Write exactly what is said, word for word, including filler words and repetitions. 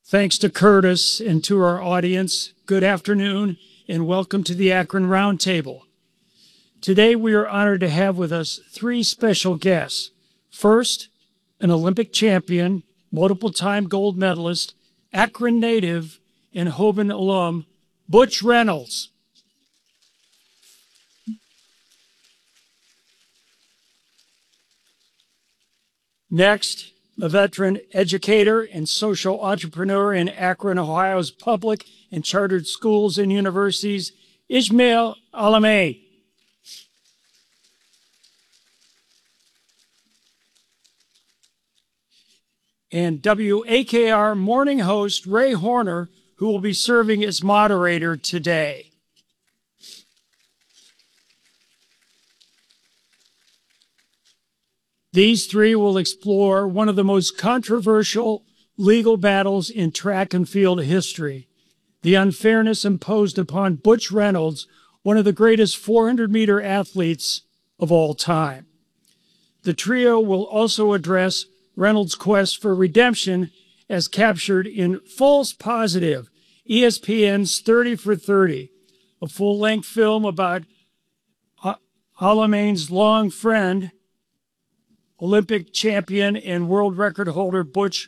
Thanks to Curtis and to our audience, good afternoon and welcome to the Akron Roundtable. Today we are honored to have with us three special guests. First, an Olympic champion, multiple-time gold medalist, Akron native, and Hoban alum, Butch Reynolds. Next, a veteran educator and social entrepreneur in Akron, Ohio's public and chartered schools and universities, Ismail Alameh. And W A K R morning host Ray Horner, who will be serving as moderator today. These three will explore one of the most controversial legal battles in track and field history, the unfairness imposed upon Butch Reynolds, one of the greatest four hundred meter athletes of all time. The trio will also address Reynolds' quest for redemption as captured in False Positive, E S P N's thirty for thirty, a full-length film about Alameh's long friend, Olympic champion and world record holder Butch